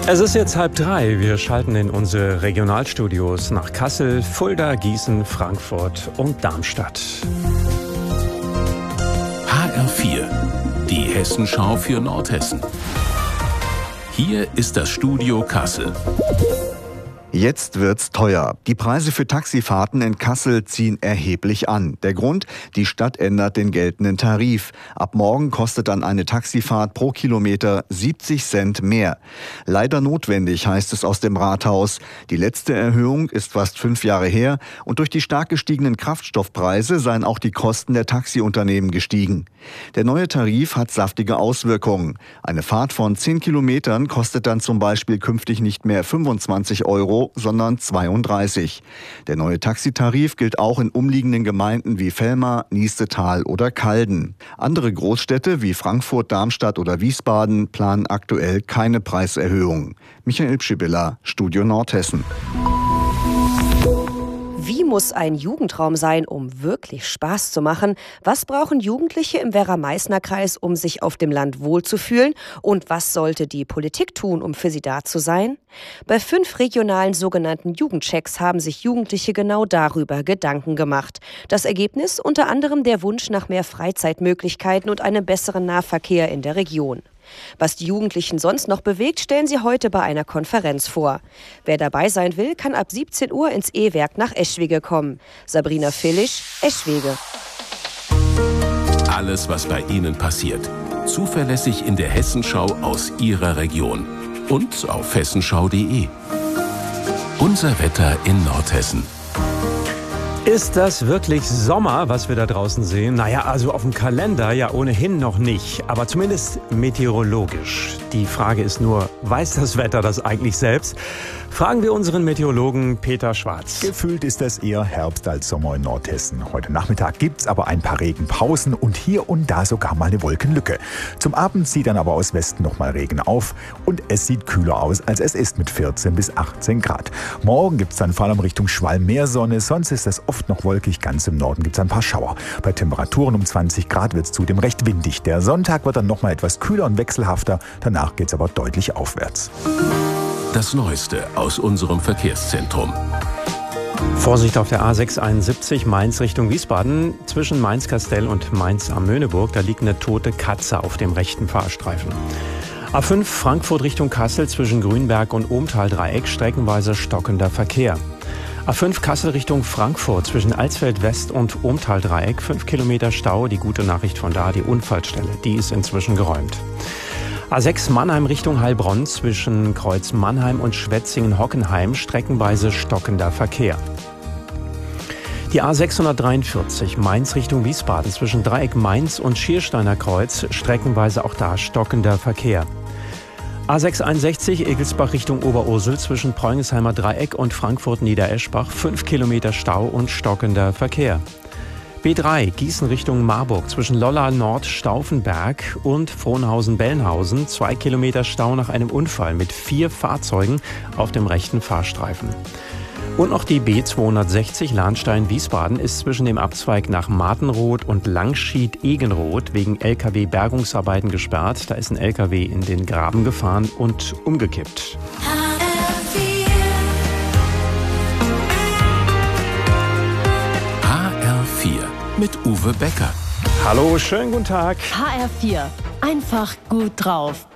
Es ist jetzt 2:30. Wir schalten in unsere Regionalstudios nach Kassel, Fulda, Gießen, Frankfurt und Darmstadt. HR4, die Hessenschau für Nordhessen. Hier ist das Studio Kassel. Jetzt wird's teuer. Die Preise für Taxifahrten in Kassel ziehen erheblich an. Der Grund? Die Stadt ändert den geltenden Tarif. Ab morgen kostet dann eine Taxifahrt pro Kilometer 70 Cent mehr. Leider notwendig, heißt es aus dem Rathaus. Die letzte Erhöhung ist fast 5 Jahre her und durch die stark gestiegenen Kraftstoffpreise seien auch die Kosten der Taxiunternehmen gestiegen. Der neue Tarif hat saftige Auswirkungen. Eine Fahrt von 10 Kilometern kostet dann zum Beispiel künftig nicht mehr 25 Euro, sondern 32. Der neue Taxitarif gilt auch in umliegenden Gemeinden wie Velmar, Niestetal oder Calden. Andere Großstädte wie Frankfurt, Darmstadt oder Wiesbaden planen aktuell keine Preiserhöhungen. Michael Pschibilla, Studio Nordhessen. Wie muss ein Jugendraum sein, um wirklich Spaß zu machen? Was brauchen Jugendliche im Werra-Meißner-Kreis, um sich auf dem Land wohlzufühlen? Und was sollte die Politik tun, um für sie da zu sein? Bei 5 regionalen sogenannten Jugendchecks haben sich Jugendliche genau darüber Gedanken gemacht. Das Ergebnis unter anderem der Wunsch nach mehr Freizeitmöglichkeiten und einem besseren Nahverkehr in der Region. Was die Jugendlichen sonst noch bewegt, stellen sie heute bei einer Konferenz vor. Wer dabei sein will, kann ab 17 Uhr ins E-Werk nach Eschwege kommen. Sabrina Villisch, Eschwege. Alles, was bei Ihnen passiert. Zuverlässig in der Hessenschau aus Ihrer Region. Und auf hessenschau.de. Unser Wetter in Nordhessen. Ist das wirklich Sommer, was wir da draußen sehen? Naja, also auf dem Kalender ja ohnehin noch nicht, aber zumindest meteorologisch. Die Frage ist nur, weiß das Wetter das eigentlich selbst? Fragen wir unseren Meteorologen Peter Schwarz. Gefühlt ist das eher Herbst als Sommer in Nordhessen. Heute Nachmittag gibt's aber ein paar Regenpausen und hier und da sogar mal eine Wolkenlücke. Zum Abend zieht dann aber aus Westen nochmal Regen auf und es sieht kühler aus, als es ist mit 14 bis 18 Grad. Morgen gibt's dann vor allem Richtung Schwalm mehr Sonne, sonst ist es oft noch wolkig. Ganz im Norden gibt's ein paar Schauer. Bei Temperaturen um 20 Grad wird's zudem recht windig. Der Sonntag wird dann nochmal etwas kühler und wechselhafter, danach geht's aber deutlich aufwärts. Das Neueste aus unserem Verkehrszentrum. Vorsicht auf der A671 Mainz Richtung Wiesbaden. Zwischen Mainz-Kastell und Mainz am Möhneburg, da liegt eine tote Katze auf dem rechten Fahrstreifen. A5 Frankfurt Richtung Kassel zwischen Grünberg und Ohmtal-Dreieck streckenweise stockender Verkehr. A5 Kassel Richtung Frankfurt zwischen Alsfeld West und Ohmtal-Dreieck 5 Kilometer Stau. Die gute Nachricht von da, die Unfallstelle, die ist inzwischen geräumt. A6 Mannheim Richtung Heilbronn zwischen Kreuz Mannheim und Schwetzingen-Hockenheim streckenweise stockender Verkehr. Die A643 Mainz Richtung Wiesbaden zwischen Dreieck Mainz und Schiersteiner Kreuz streckenweise auch da stockender Verkehr. A661 Egelsbach Richtung Oberursel zwischen Preungensheimer Dreieck und Frankfurt-Niedereschbach 5 Kilometer Stau und stockender Verkehr. B3 Gießen Richtung Marburg zwischen Lolla Nord Stauffenberg und Frohnhausen-Bellenhausen 2 Kilometer Stau nach einem Unfall mit 4 Fahrzeugen auf dem rechten Fahrstreifen. Und noch die B260 Lahnstein-Wiesbaden ist zwischen dem Abzweig nach Martenroth und Langschied-Egenroth wegen LKW-Bergungsarbeiten gesperrt. Da ist ein LKW in den Graben gefahren und umgekippt. Mit Uwe Becker. Hallo, schönen guten Tag. HR4, einfach gut drauf.